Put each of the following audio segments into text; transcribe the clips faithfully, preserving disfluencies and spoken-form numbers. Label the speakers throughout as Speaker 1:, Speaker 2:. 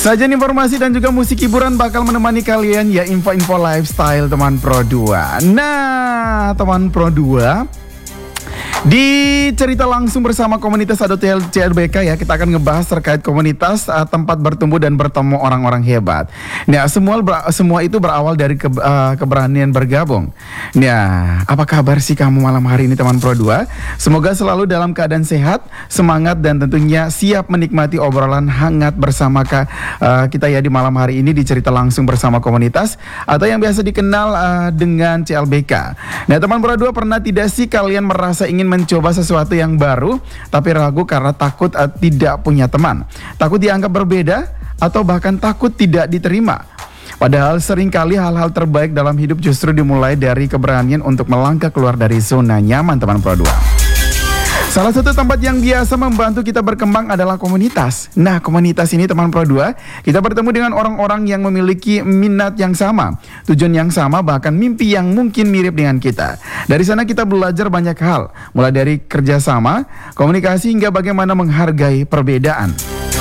Speaker 1: Sajian informasi dan juga musik hiburan bakal menemani kalian ya, info-info lifestyle teman Pro dua. Nah, teman Pro dua, di cerita langsung bersama komunitas A D O C L B K ya, kita akan ngebahas terkait komunitas uh, tempat bertumbuh dan bertemu orang-orang hebat. Nah, semua ber, semua itu berawal dari ke, uh, keberanian bergabung. Nah, apa kabar sih kamu malam hari ini teman Pro dua? Semoga selalu dalam keadaan sehat, semangat dan tentunya siap menikmati obrolan hangat bersama ka, uh, kita ya di malam hari ini di cerita langsung bersama komunitas atau yang biasa dikenal uh, dengan C L B K. Nah, teman Pro dua, pernah tidak sih kalian merasa ingin mencoba sesuatu yang baru tapi ragu karena takut uh, tidak punya teman, takut dianggap berbeda, atau bahkan takut tidak diterima? Padahal seringkali hal-hal terbaik dalam hidup justru dimulai dari keberanian untuk melangkah keluar dari zona nyaman teman Pro dua. Salah satu tempat yang biasa membantu kita berkembang adalah komunitas. Nah, komunitas ini teman Pro dua, kita bertemu dengan orang-orang yang memiliki minat yang sama, tujuan yang sama, bahkan mimpi yang mungkin mirip dengan kita. Dari sana kita belajar banyak hal, mulai dari kerjasama, komunikasi, hingga bagaimana menghargai perbedaan.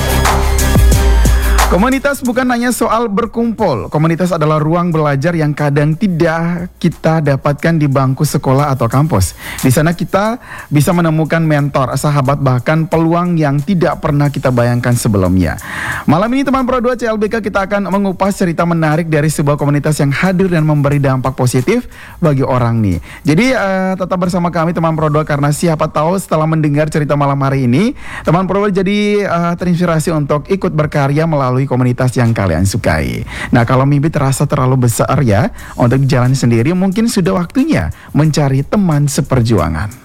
Speaker 1: Komunitas bukan hanya soal berkumpul. Komunitas adalah ruang belajar yang kadang tidak kita dapatkan di bangku sekolah atau kampus. Di sana kita bisa menemukan mentor, sahabat, bahkan peluang yang tidak pernah kita bayangkan sebelumnya. Malam ini teman Pro dua C L B K, kita akan mengupas cerita menarik dari sebuah komunitas yang hadir dan memberi dampak positif bagi orang nih. Jadi uh, tetap bersama kami teman Pro dua, karena siapa tahu setelah mendengar cerita malam hari ini, teman Pro dua jadi uh, terinspirasi untuk ikut berkarya melalui komunitas yang kalian sukai. Nah, kalau mimpi terasa terlalu besar ya untuk jalan sendiri, mungkin sudah waktunya mencari teman seperjuangan.